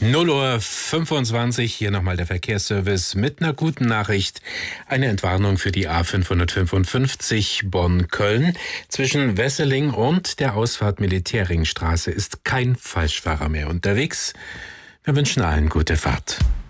0:25 Uhr, hier nochmal der Verkehrsservice mit einer guten Nachricht. Eine Entwarnung für die A555 Bonn-Köln. Zwischen Wesseling und der Ausfahrt Militärringstraße ist kein Falschfahrer mehr unterwegs. Wir wünschen allen gute Fahrt.